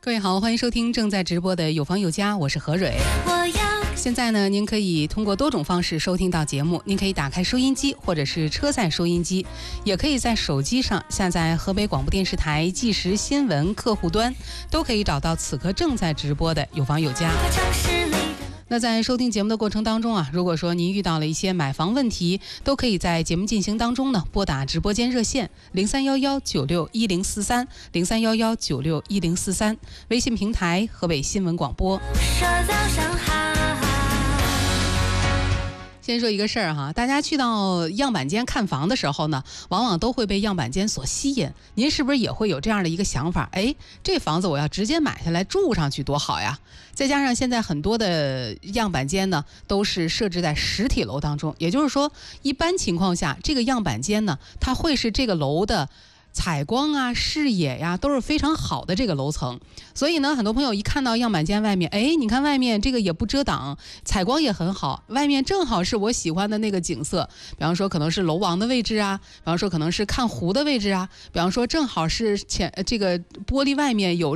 各位好，欢迎收听正在直播的有房有家，我是何蕊。现在呢，您可以通过多种方式收听到节目，您可以打开收音机或者是车载收音机，也可以在手机上下载河北广播电视台即时新闻客户端，都可以找到此刻正在直播的有房有家。那在收听节目的过程当中啊，如果说您遇到了一些买房问题，都可以在节目进行当中呢拨打直播间热线0311961043 0311961043，微信平台河北新闻广播。先说一个事儿哈，大家去到样板间看房的时候呢，往往都会被样板间所吸引。您是不是也会有这样的一个想法？这房子我要直接买下来住上去多好呀！再加上现在很多的样板间呢，都是设置在实体楼当中，也就是说，一般情况下，这个样板间呢，它会是这个楼的采光啊、视野呀都是非常好的这个楼层，所以呢，很多朋友一看到样板间外面，你看外面这个也不遮挡，采光也很好，外面正好是我喜欢的那个景色，比方说可能是楼王的位置啊，比方说可能是看湖的位置啊，比方说正好是这个玻璃外面有